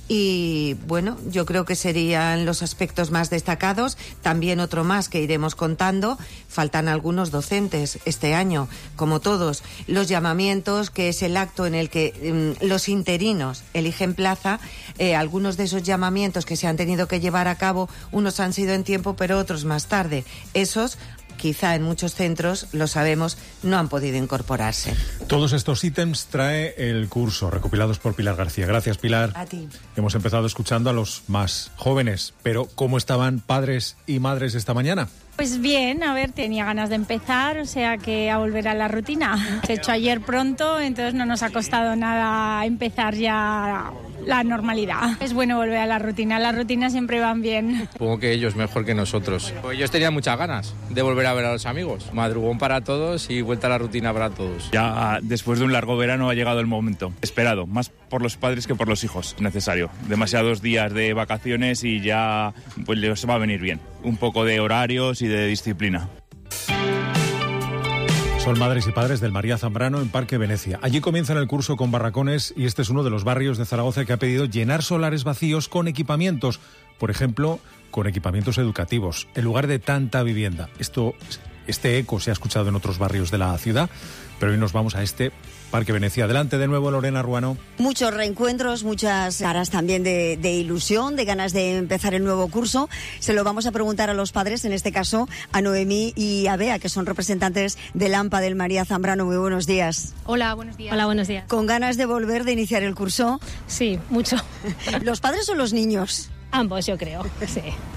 Y bueno, yo creo que serían los aspectos más destacados. También otro más que iremos contando. Faltan algunos docentes este año, como todos. Los llamamientos, que es el acto en el que los interinos eligen plaza. Algunos de esos llamamientos que se han tenido que llevar a cabo, unos han sido en tiempo, pero otros más tarde. Esos, quizá en muchos centros, lo sabemos, no han podido incorporarse. Todos estos ítems trae el curso, recopilados por Pilar García. Gracias, Pilar. A ti. Hemos empezado escuchando a los más jóvenes, pero ¿cómo estaban padres y madres esta mañana? Pues bien, a ver, tenía ganas de empezar, o sea que a volver a la rutina. Se ha hecho ayer pronto, entonces no nos ha costado nada empezar ya la normalidad. Es bueno volver a la rutina, las rutinas siempre van bien. Supongo que ellos mejor que nosotros. Pues ellos tenían muchas ganas de volver a ver a los amigos. Madrugón para todos y vuelta a la rutina para todos. Ya después de un largo verano ha llegado el momento esperado, más por los padres que por los hijos, necesario. Demasiados días de vacaciones y ya pues les va a venir bien. Un poco de horarios y de disciplina. Son madres y padres del María Zambrano en Parque Venecia. Allí comienzan el curso con barracones y este es uno de los barrios de Zaragoza que ha pedido llenar solares vacíos con equipamientos. Por ejemplo, con equipamientos educativos, en lugar de tanta vivienda. Este eco se ha escuchado en otros barrios de la ciudad, pero hoy nos vamos a este Parque Venecia. Adelante de nuevo, Lorena Ruano. Muchos reencuentros, muchas caras también de ilusión, de ganas de empezar el nuevo curso. Se lo vamos a preguntar a los padres, en este caso a Noemí y a Bea, que son representantes del AMPA del María Zambrano. Muy buenos días. Hola, buenos días. Hola, buenos días. ¿Con ganas de volver, de iniciar el curso? Sí, mucho. ¿Los padres o los niños? Ambos, yo creo, sí.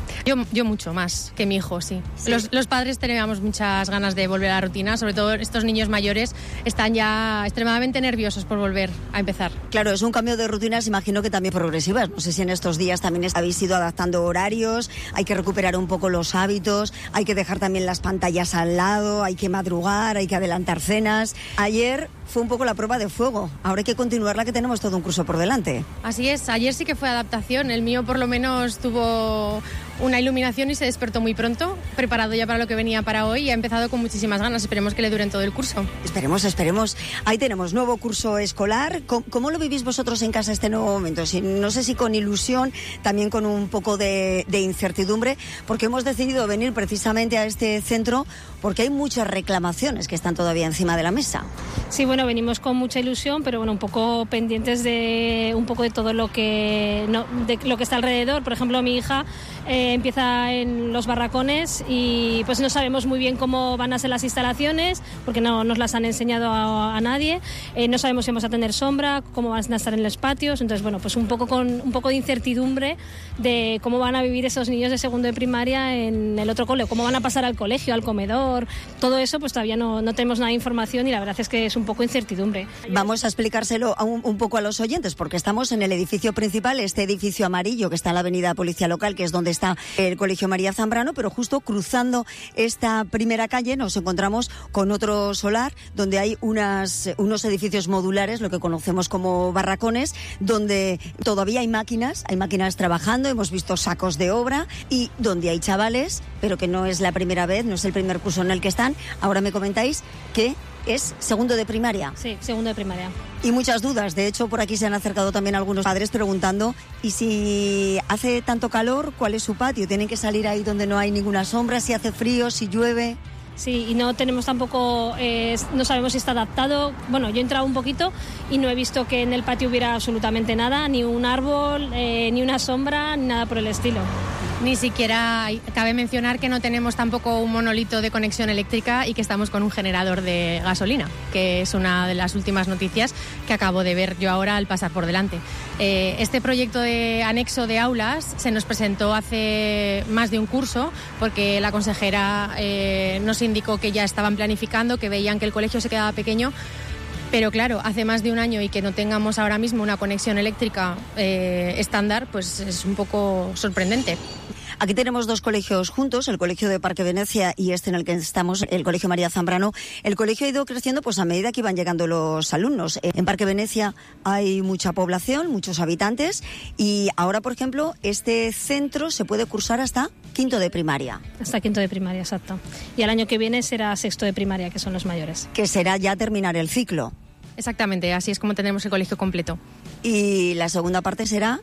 Yo mucho más que mi hijo, sí. Los padres teníamos muchas ganas de volver a la rutina, sobre todo estos niños mayores están ya extremadamente nerviosos por volver a empezar. Claro, es un cambio de rutinas, imagino que también progresivas. No sé si en estos días también habéis ido adaptando horarios, hay que recuperar un poco los hábitos, hay que dejar también las pantallas al lado, hay que madrugar, hay que adelantar cenas. Ayer fue un poco la prueba de fuego, ahora hay que continuarla, que tenemos todo un curso por delante. Así es, ayer sí que fue adaptación, el mío por lo menos tuvo una iluminación y se despertó muy pronto, preparado ya para lo que venía para hoy y ha empezado con muchísimas ganas. Esperemos que le duren todo el curso. Esperemos. Ahí tenemos nuevo curso escolar. ¿Cómo lo vivís vosotros en casa este nuevo momento? No sé si con ilusión, también con un poco de incertidumbre, porque hemos decidido venir precisamente a este centro porque hay muchas reclamaciones que están todavía encima de la mesa. Sí, bueno, venimos con mucha ilusión, pero bueno, un poco pendientes de todo lo que está alrededor. Por ejemplo, mi hija empieza en los barracones y pues no sabemos muy bien cómo van a ser las instalaciones porque no nos las han enseñado a nadie. No sabemos si vamos a tener sombra, cómo van a estar en los patios. Entonces, bueno, pues un poco de incertidumbre de cómo van a vivir esos niños de segundo de primaria en el otro cole, cómo van a pasar al colegio, al comedor. Todo eso pues todavía no tenemos nada de información y la verdad es que es un poco incertidumbre. Vamos a explicárselo un poco a los oyentes porque estamos en el edificio principal, este edificio amarillo que está en la avenida Policía Local, que es donde está el Colegio María Zambrano, pero justo cruzando esta primera calle nos encontramos con otro solar donde hay unos edificios modulares, lo que conocemos como barracones, donde todavía hay máquinas trabajando, hemos visto sacos de obra y donde hay chavales, pero que no es la primera vez, no es el primer curso en el que están. Ahora me comentáis que es segundo de primaria. Sí, segundo de primaria. Y muchas dudas. De hecho, por aquí se han acercado también algunos padres preguntando ¿y si hace tanto calor, cuál es su patio? ¿Tienen que salir ahí donde no hay ninguna sombra? ¿Si hace frío? ¿Si llueve? Sí, y no tenemos tampoco, no sabemos si está adaptado. Bueno, yo he entrado un poquito y no he visto que en el patio hubiera absolutamente nada, ni un árbol, ni una sombra, ni nada por el estilo. Ni siquiera cabe mencionar que no tenemos tampoco un monolito de conexión eléctrica y que estamos con un generador de gasolina, que es una de las últimas noticias que acabo de ver yo ahora al pasar por delante. Este proyecto de anexo de aulas se nos presentó hace más de un curso porque la consejera nos indicó que ya estaban planificando, que veían que el colegio se quedaba pequeño. Pero claro, hace más de un año y que no tengamos ahora mismo una conexión eléctrica estándar, pues es un poco sorprendente. Aquí tenemos dos colegios juntos, el colegio de Parque Venecia y este en el que estamos, el colegio María Zambrano. El colegio ha ido creciendo pues a medida que iban llegando los alumnos. En Parque Venecia hay mucha población, muchos habitantes y ahora, por ejemplo, este centro se puede cursar hasta quinto de primaria. Hasta quinto de primaria, exacto. Y el año que viene será sexto de primaria, que son los mayores. Que será ya terminar el ciclo. Exactamente, así es como tendremos el colegio completo. Y la segunda parte será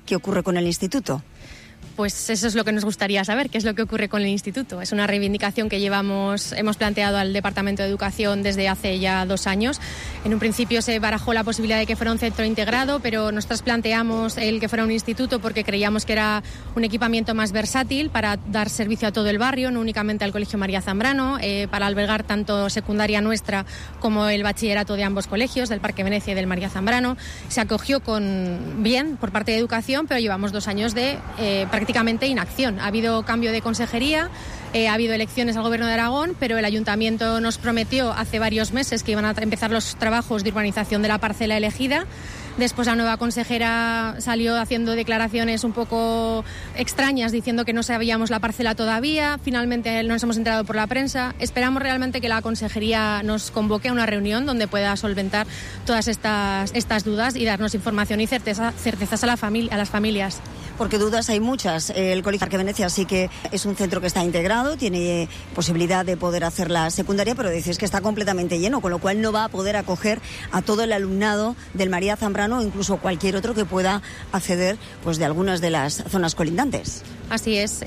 ¿Qué ocurre con el instituto? Pues eso es lo que nos gustaría saber, qué es lo que ocurre con el instituto. Es una reivindicación que hemos planteado al Departamento de Educación desde hace ya 2 años. En un principio se barajó la posibilidad de que fuera un centro integrado, pero nosotros planteamos el que fuera un instituto porque creíamos que era un equipamiento más versátil para dar servicio a todo el barrio, no únicamente al Colegio María Zambrano, para albergar tanto secundaria nuestra como el bachillerato de ambos colegios, del Parque Venecia y del María Zambrano. Se acogió bien por parte de Educación, pero llevamos 2 años de prácticamente inacción. Ha habido cambio de consejería, ha habido elecciones al Gobierno de Aragón, pero el Ayuntamiento nos prometió hace varios meses que iban a empezar los trabajos de urbanización de la parcela elegida. Después la nueva consejera salió haciendo declaraciones un poco extrañas diciendo que no sabíamos la parcela todavía. Finalmente nos hemos enterado por la prensa. Esperamos realmente que la consejería nos convoque a una reunión donde pueda solventar todas estas dudas y darnos información y certezas a las familias. Porque dudas hay muchas. El Colegio Parque Venecia sí que es un centro que está integrado, tiene posibilidad de poder hacer la secundaria, pero decís que está completamente lleno, con lo cual no va a poder acoger a todo el alumnado del María Zambrano o incluso cualquier otro que pueda acceder pues de algunas de las zonas colindantes. Así es.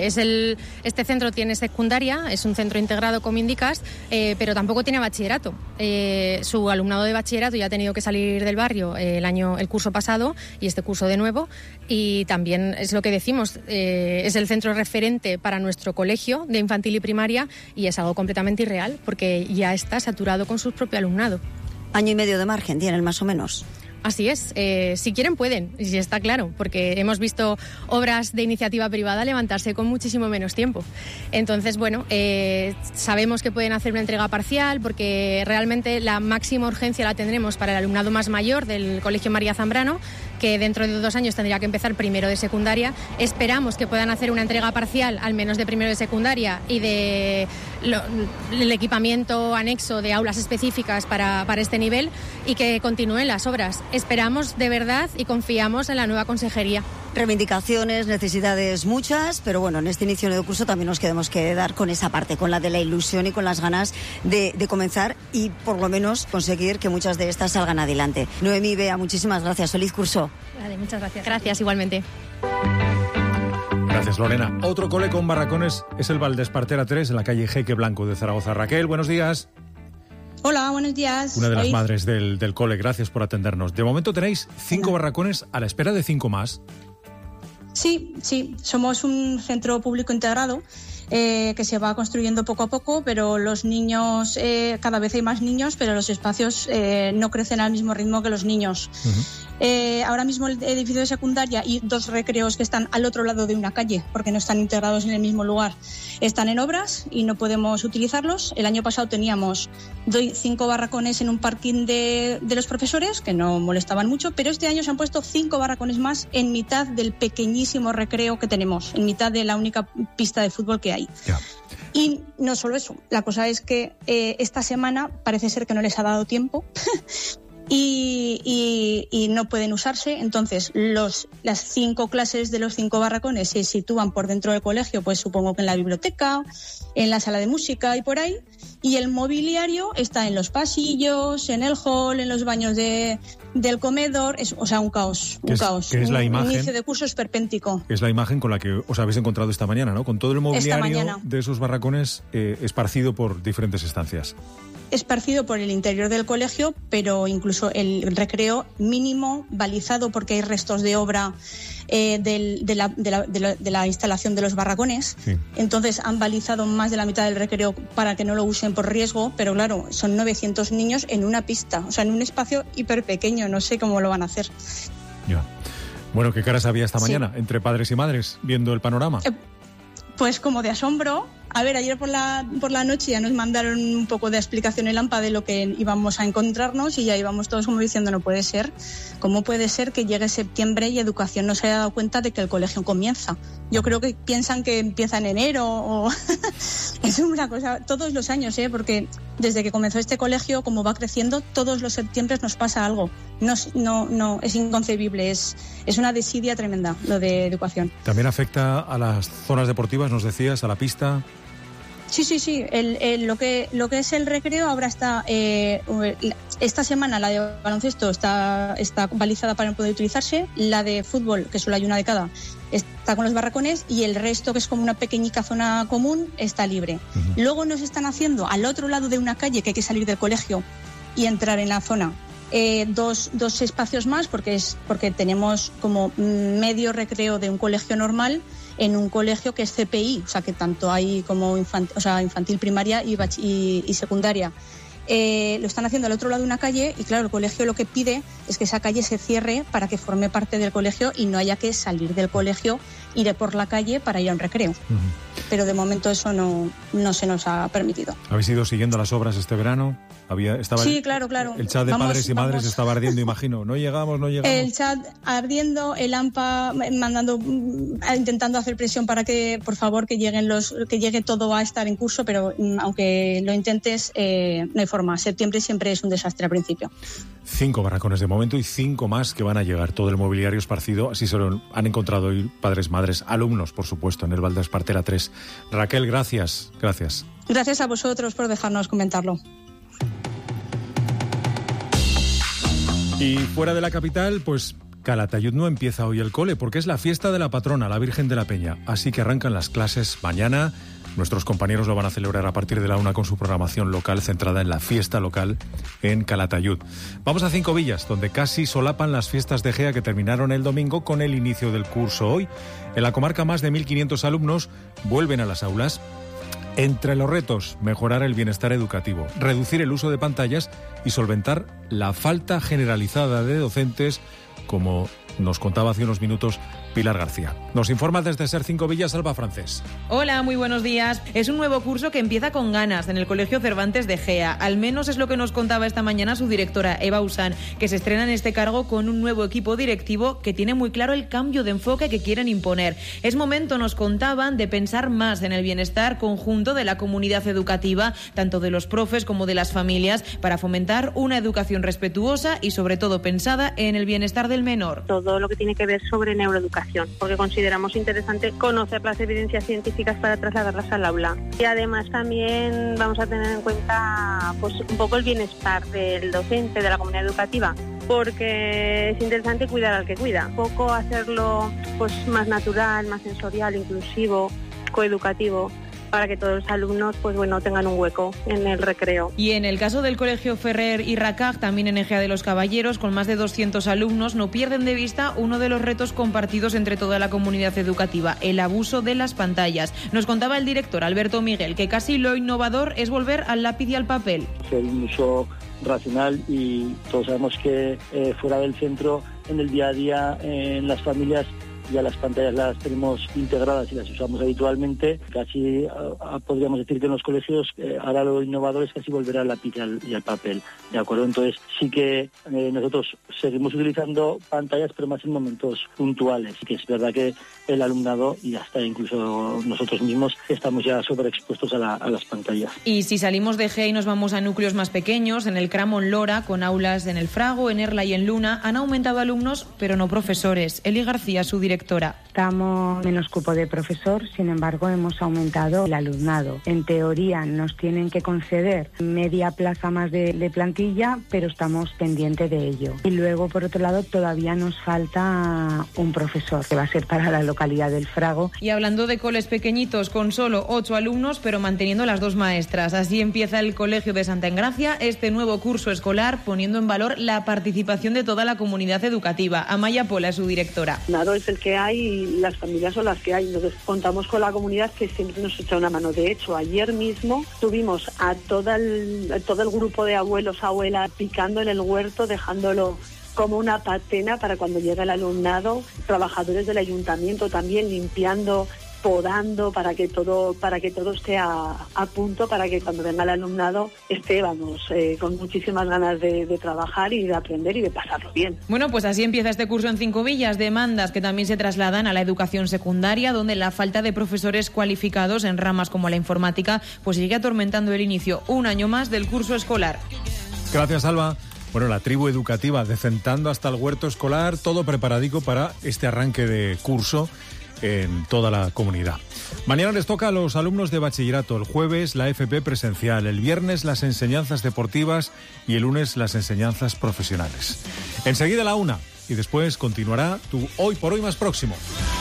Este centro tiene secundaria, es un centro integrado, como indicas, pero tampoco tiene bachillerato. Su alumnado de bachillerato ya ha tenido que salir del barrio el curso pasado y este curso de nuevo. Y también es lo que decimos, es el centro referente para nuestro colegio de infantil y primaria y es algo completamente irreal porque ya está saturado con su propio alumnado. 1 año y medio de margen tienen más o menos. Así es, si quieren pueden, y si está claro, porque hemos visto obras de iniciativa privada levantarse con muchísimo menos tiempo. Entonces, bueno, sabemos que pueden hacer una entrega parcial porque realmente la máxima urgencia la tendremos para el alumnado más mayor del Colegio María Zambrano, que dentro de 2 años tendría que empezar primero de secundaria. Esperamos que puedan hacer una entrega parcial, al menos de primero de secundaria, y el equipamiento anexo de aulas específicas para este nivel y que continúen las obras. Esperamos de verdad y confiamos en la nueva consejería. Reivindicaciones, necesidades muchas, pero bueno, en este inicio de curso también nos queremos quedar con esa parte, con la de la ilusión y con las ganas de comenzar y por lo menos conseguir que muchas de estas salgan adelante. Noemí, Bea, muchísimas gracias. Feliz curso. Vale, muchas gracias. Gracias, igualmente. Gracias, Lorena. Otro cole con barracones es el Valdespartera 3 en la calle Jeque Blanco de Zaragoza. Raquel, buenos días. Hola, buenos días. Una de las madres del cole, gracias por atendernos. De momento tenéis 5 barracones a la espera de 5 más. Sí, somos un centro público integrado que se va construyendo poco a poco, pero los niños, cada vez hay más niños, pero los espacios no crecen al mismo ritmo que los niños. Ahora mismo el edificio de secundaria y 2 recreos que están al otro lado de una calle, porque no están integrados en el mismo lugar, están en obras y no podemos utilizarlos. El año pasado teníamos 5 barracones en un parking de los profesores, que no molestaban mucho, pero este año se han puesto 5 barracones más en mitad del pequeñísimo recreo que tenemos, en mitad de la única pista de fútbol que hay. Ya. Y no solo eso, la cosa es que esta semana parece ser que no les ha dado tiempo y no pueden usarse. Entonces las 5 clases de los 5 barracones se sitúan por dentro del colegio, pues supongo que en la biblioteca, en la sala de música y por ahí, y el mobiliario está en los pasillos, en el hall, en los baños del comedor, un caos. ¿Qué es la imagen? Un inicio de curso esperpéntico. Es la imagen con la que os habéis encontrado esta mañana, ¿no? Con todo el mobiliario de esos barracones esparcido por diferentes estancias. Esparcido por el interior del colegio, pero incluso el recreo mínimo balizado porque hay restos de obra de la instalación de los barracones. Sí. Entonces han balizado más de la mitad del recreo para que no lo usen por riesgo, pero claro, son 900 niños en una pista, o sea, en un espacio hiper pequeño, no sé cómo lo van a hacer. Ya. Bueno, ¿qué caras había esta mañana entre padres y madres viendo el panorama? Pues como de asombro. A ver, ayer por la noche ya nos mandaron un poco de explicación en AMPA de lo que íbamos a encontrarnos y ya íbamos todos como diciendo, no puede ser. ¿Cómo puede ser que llegue septiembre y Educación no se haya dado cuenta de que el colegio comienza? Yo creo que piensan que empieza en enero o... Es una cosa, todos los años, porque desde que comenzó este colegio, como va creciendo, todos los septiembres nos pasa algo. No, es inconcebible, es una desidia tremenda lo de Educación. ¿También afecta a las zonas deportivas, nos decías, a la pista? Sí. Lo que es el recreo ahora está... el Esta semana la de baloncesto está balizada para poder utilizarse, la de fútbol, que solo hay una de cada, está con los barracones, y el resto, que es como una pequeñica zona común, está libre. Luego nos están haciendo al otro lado de una calle, que hay que salir del colegio y entrar en la zona, dos espacios más, porque tenemos como medio recreo de un colegio normal en un colegio que es CPI, o sea que tanto hay como infantil, primaria y secundaria. Lo están haciendo al otro lado de una calle, y claro, el colegio lo que pide es que esa calle se cierre para que forme parte del colegio y no haya que salir del colegio, ir por la calle para ir a un recreo. Pero de momento eso no se nos ha permitido. ¿Habéis ido siguiendo las obras este verano? Sí, claro. El chat de padres y madres estaba ardiendo, imagino. No llegamos. El chat ardiendo, el AMPA intentando hacer presión para que, por favor, que llegue todo a estar en curso, pero aunque lo intentes, no hay forma. Septiembre siempre es un desastre al principio. 5 barracones de momento y 5 más que van a llegar. Todo el mobiliario esparcido. Así se lo han encontrado hoy padres, madres, alumnos, por supuesto, en el Val d'Espartera 3. Raquel, gracias. Gracias a vosotros por dejarnos comentarlo. Y fuera de la capital, pues Calatayud no empieza hoy el cole, porque es la fiesta de la patrona, la Virgen de la Peña. Así que arrancan las clases mañana. Nuestros compañeros lo van a celebrar a partir de la 1 con su programación local centrada en la fiesta local en Calatayud. Vamos a Cinco Villas, donde casi solapan las fiestas de Gea que terminaron el domingo con el inicio del curso hoy. En la comarca, más de 1.500 alumnos vuelven a las aulas. Entre los retos, mejorar el bienestar educativo, reducir el uso de pantallas y solventar la falta generalizada de docentes, como nos contaba hace unos minutos Pilar García. Nos informa desde Ser Cinco Villas, Alba Francés. Hola, muy buenos días. Es un nuevo curso que empieza con ganas en el Colegio Cervantes de Gea. Al menos es lo que nos contaba esta mañana su directora, Eva Usán, que se estrena en este cargo con un nuevo equipo directivo que tiene muy claro el cambio de enfoque que quieren imponer. Es momento, nos contaban, de pensar más en el bienestar conjunto de la comunidad educativa, tanto de los profes como de las familias, para fomentar una educación respetuosa y sobre todo pensada en el bienestar del menor. Todo lo que tiene que ver sobre neuroeducación, porque consideramos interesante conocer las evidencias científicas para trasladarlas al aula. Y además también vamos a tener en cuenta pues un poco el bienestar del docente, de la comunidad educativa, porque es interesante cuidar al que cuida, un poco hacerlo pues más natural, más sensorial, inclusivo, coeducativo, para que todos los alumnos tengan un hueco en el recreo. Y en el caso del Colegio Ferrer y Racag, también en Ejea de los Caballeros, con más de 200 alumnos, no pierden de vista uno de los retos compartidos entre toda la comunidad educativa, el abuso de las pantallas. Nos contaba el director Alberto Miguel que casi lo innovador es volver al lápiz y al papel. Hacer un uso racional, y todos sabemos que fuera del centro, en el día a día, en las familias, ya las pantallas las tenemos integradas y las usamos habitualmente. Casi podríamos decir que en los colegios ahora lo innovador es casi volver al lápiz y al papel, ¿de acuerdo? Entonces sí que nosotros seguimos utilizando pantallas, pero más en momentos puntuales. Que es verdad que el alumnado y hasta incluso nosotros mismos estamos ya sobreexpuestos a las pantallas. Y si salimos de Gea y nos vamos a núcleos más pequeños, en el Cramón Lora, con aulas en el Frago, en Erla y en Luna, han aumentado alumnos, pero no profesores. Eli García, su directora. Estamos menos cupo de profesor, sin embargo hemos aumentado el alumnado. En teoría nos tienen que conceder media plaza más de plantilla, pero estamos pendientes de ello. Y luego, por otro lado, todavía nos falta un profesor, que va a ser para la localidad del Frago. Y hablando de coles pequeñitos, con solo 8 alumnos, pero manteniendo las 2 maestras. Así empieza el Colegio de Santa Engracia este nuevo curso escolar, poniendo en valor la participación de toda la comunidad educativa. Amaya Pola es su directora. Nada, es el que hay y las familias son las que hay. Entonces contamos con la comunidad, que siempre nos echa una mano. De hecho, ayer mismo tuvimos a todo el grupo de abuelos, abuelas, picando en el huerto, dejándolo como una patena para cuando llega el alumnado, trabajadores del ayuntamiento también limpiando, podando, para que todo esté a punto, para que cuando venga el alumnado esté, con muchísimas ganas de trabajar y de aprender y de pasarlo bien. Bueno, pues así empieza este curso en Cinco Villas, demandas que también se trasladan a la educación secundaria, donde la falta de profesores cualificados en ramas como la informática pues sigue atormentando el inicio un año más del curso escolar. Gracias, Alba. Bueno, la tribu educativa decentando hasta el huerto escolar, todo preparadico para este arranque de curso en toda la comunidad. Mañana les toca a los alumnos de bachillerato, el jueves la FP presencial, el viernes las enseñanzas deportivas y el lunes las enseñanzas profesionales. Enseguida la 1 y después continuará tu Hoy por Hoy más próximo.